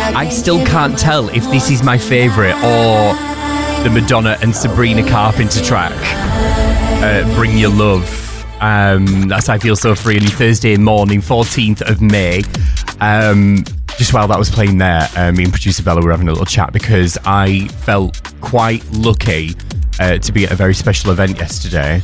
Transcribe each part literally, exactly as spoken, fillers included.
I still can't tell if this is my favourite or the Madonna and Sabrina Carpenter track, uh, Bring Your Love. Um, that's I Feel So Free on Thursday morning, fourteenth of May. Um, just while that was playing there, uh, me and producer Bella were having a little chat because I felt quite lucky uh, to be at a very special event yesterday.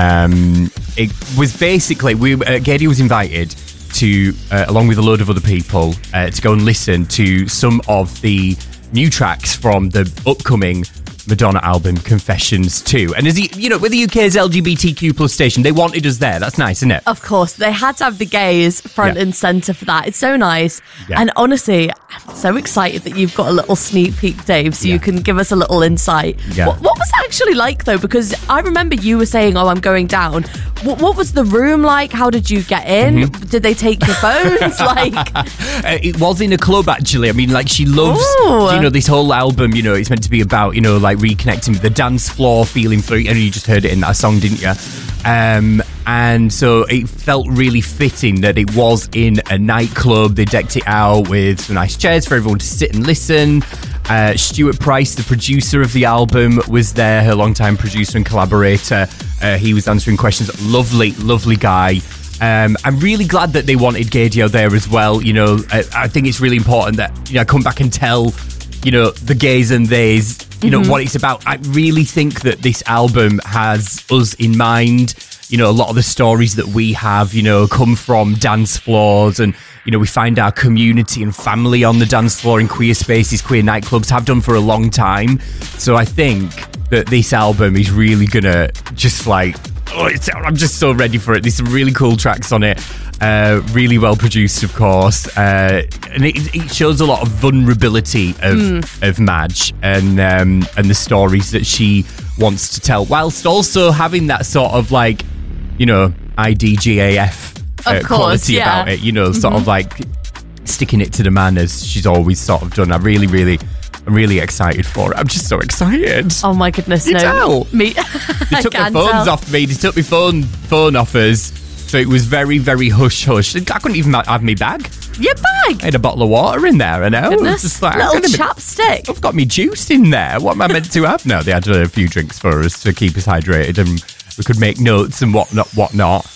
Um, it was basically, we uh, Gady was invited to, uh, along with a load of other people, uh, to go and listen to some of the new tracks from the upcoming Madonna album Confessions two. And as he, you know, with the U K's L G B T Q plus station, they wanted us there. That's nice, isn't it? Of course, they had to have the gays front Yeah. and centre for that. It's so nice. Yeah. And honestly, I'm so excited that you've got a little sneak peek, Dave, so Yeah. you can give us a little insight. Yeah. What, what was it actually like, though? Because I remember you were saying, oh, I'm going down. What, what was the room like? How did you get in? Mm-hmm. Did they take your phones? like, Uh, it was in a club, actually. I mean, like, she loves, Ooh. you know, this whole album, you know, it's meant to be about, you know, like reconnecting with the dance floor, feeling free. And you just heard it in that song, didn't you? Um, and so it felt really fitting that it was in a nightclub. They decked it out with some nice chairs for everyone to sit and listen. Uh, Stuart Price, the producer of the album, was there, her longtime producer and collaborator. Uh, he was answering questions. Lovely, lovely guy. Um, I'm really glad that they wanted Gadio there as well. You know, I, I think it's really important that, you know, I come back and tell, you know, the gays and theys, you know, mm-hmm. what it's about. I really think that this album has us in mind. You know, a lot of the stories that we have, you know, come from dance floors, and, you know, we find our community and family on the dance floor in queer spaces, queer nightclubs, have done for a long time. So I think that this album is really gonna just like, oh, it's, I'm just so ready for it. There's some really cool tracks on it. Uh, really well produced, of course. Uh, and it, it shows a lot of vulnerability of mm. of Madge and um, and the stories that she wants to tell, whilst also having that sort of like, you know, I D G A F uh, of course, quality yeah. about it. You know, sort mm-hmm. of like sticking it to the man as she's always sort of done. I really, really... I'm really excited for it. I'm just so excited. Oh my goodness, you no. Tell. Me. They took their phones tell. off me. They took my phone phone off us. So it was very, very hush hush. I couldn't even have my bag. Your bag? I had a bottle of water in there, I know. Goodness. Just like, little be, chapstick. I've got me juice in there. What am I meant to have? No, they had a few drinks for us to keep us hydrated, and we could make notes and whatnot, whatnot.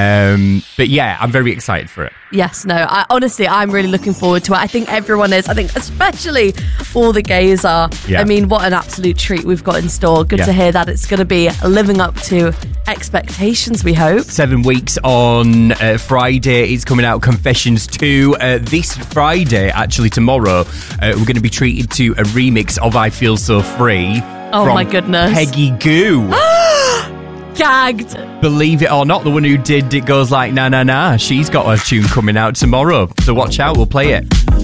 Um, but yeah, I'm very excited for it. Yes, no, I, honestly, I'm really looking forward to it. I think everyone is. I think especially all the gays are. Yeah. I mean, what an absolute treat we've got in store. Good yeah. to hear that it's going to be living up to expectations, we hope. Seven weeks on uh, Friday. It's coming out, Confessions two. Uh, this Friday, actually tomorrow, uh, we're going to be treated to a remix of I Feel So Free. Oh from my goodness. Peggy Gou. Gagged. Believe it or not, the one who did It Goes Like Na Na Na, she's got a tune coming out tomorrow. So watch out, we'll play it.